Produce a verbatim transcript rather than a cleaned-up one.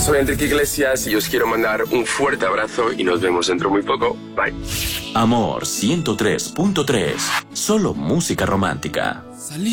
Soy Enrique Iglesias y os quiero mandar un fuerte abrazo y nos vemos dentro muy poco. Bye. Amor ciento tres punto tres. Solo música romántica. Salí